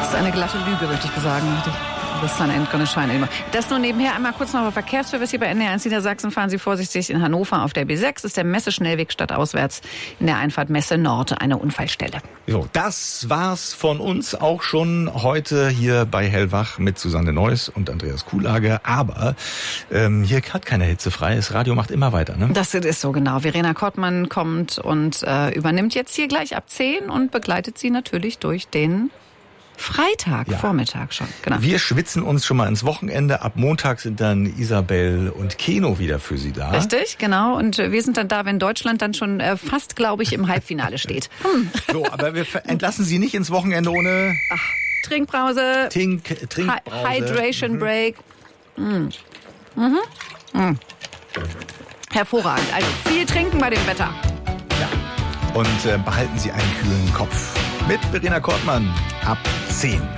ist eine glatte Lüge, würde ich sagen. The sun ain't gonna shine anymore. Das nur nebenher. Einmal kurz noch auf Verkehrsservice hier bei NDR1 Niedersachsen. Fahren Sie vorsichtig in Hannover auf der B6. Ist der Messeschnellweg stadtauswärts in der Einfahrt Messe Nord eine Unfallstelle. So, das war's von uns auch schon heute hier bei Hellwach mit Susanne Neuss und Andreas Kuhlage. Aber hier hat keine Hitze frei. Das Radio macht immer weiter, ne? Das ist so, genau. Verena Kottmann kommt und übernimmt jetzt hier gleich ab 10 und begleitet Sie natürlich durch den Freitag, ja. Vormittag schon. Genau. Wir schwitzen uns schon mal ins Wochenende. Ab Montag sind dann Isabel und Keno wieder für Sie da. Richtig, genau. Und wir sind dann da, wenn Deutschland dann schon fast, glaube ich, im Halbfinale steht. So, aber wir entlassen Sie nicht ins Wochenende ohne... Ach, Trinkpause. Trinkpause. Hydration Break. Hervorragend. Also viel trinken bei dem Wetter. Ja. Und behalten Sie einen kühlen Kopf. Mit Verena Kottmann ab 10.